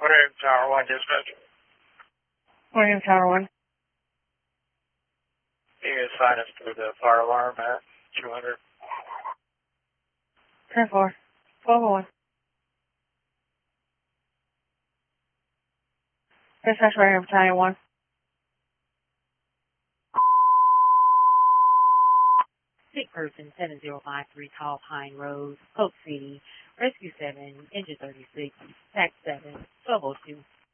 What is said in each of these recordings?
William Tower 1 dispatch. William Tower 1. You can assign us to the fire alarm at 200. 10-4. 12-1. Dispatch William Battalion 1. Sick person 7053 Tall Pine Road, Polk City, Rescue 7, Engine 36, Tax 7, 1202.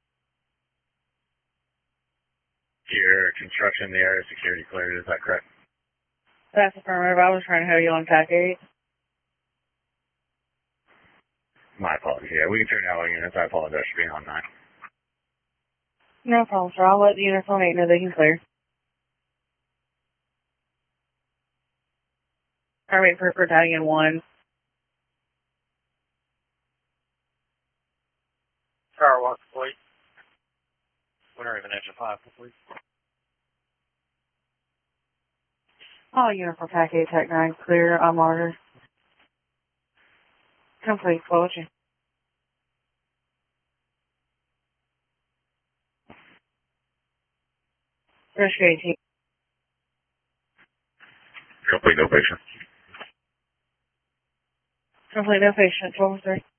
Your construction in the area security cleared, is that correct? That's affirmative. I was trying to have you on TAC 8. My apologies. Yeah, we can turn out all units. I apologize for being on 9. No problem, sir. I'll let the units on 8 know they can clear. I'll wait for Battalion 1. Tower 1 complete. Winter even engine 5 complete. All units for TAC 8, TAC 9 clear on order. Complete. Quality. Rescue 18. Complete, no patient. Complete. No patient. 12-3.